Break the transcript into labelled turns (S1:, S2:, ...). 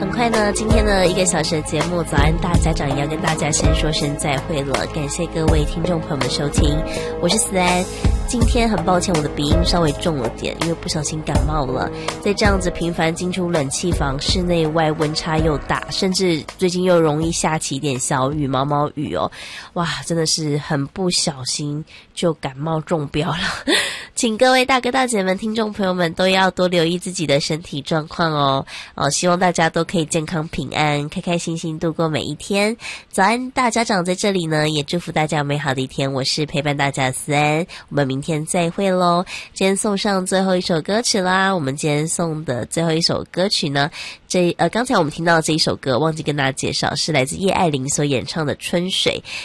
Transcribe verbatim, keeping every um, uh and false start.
S1: 很快呢，今天的一个小时的节目早安大家长也要跟大家先说声再会了，感谢各位听众朋友们的收听，我是思安。今天很抱歉我的鼻音稍微重了点，因为不小心感冒了，在这样子频繁进出冷气房，室内外温差又大，甚至最近又容易下起一点小雨毛毛雨哦，哇真的是很不小心就感冒中标了请各位大哥大姐们听众朋友们都要多留意自己的身体状况哦，哦希望大家都可以健康平安开开心心度过每一天。早安大家长在这里呢，也祝福大家有美好的一天，我是陪伴大家的思安，我们明天再会咯。今天送上最后一首歌曲啦，我们今天送的最后一首歌曲呢，这呃刚才我们听到的这一首歌忘记跟大家介绍，是来自叶爱玲所演唱的春水。